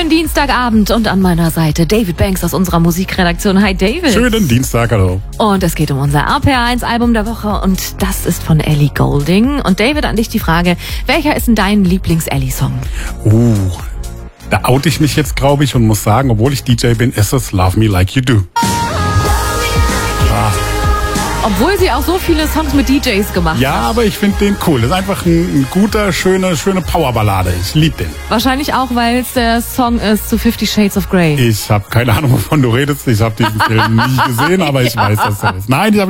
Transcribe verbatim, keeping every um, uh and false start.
Schönen Dienstagabend und an meiner Seite David Banks aus unserer Musikredaktion. Hi David. Schönen Dienstag, hallo. Und es geht um unser R P R eins Album der Woche und das ist von Ellie Goulding. Und David, an dich die Frage, welcher ist denn dein Lieblings-Ellie-Song? Uh, da oute ich mich jetzt, glaube ich, und muss sagen, obwohl ich D J bin, ist es Love Me Like You Do. Ah. Obwohl sie auch so viele Songs mit D Js gemacht hat. Ja, aber ich finde den cool. Das ist einfach ein, ein guter, schöne, schöne Powerballade. Ich liebe den. Wahrscheinlich auch, weil es der Song ist zu Fifty Shades of Grey. Ich habe keine Ahnung, wovon du redest. Ich habe diesen Film nicht gesehen, aber ich ja. weiß, dass er ist. Nein, ich habe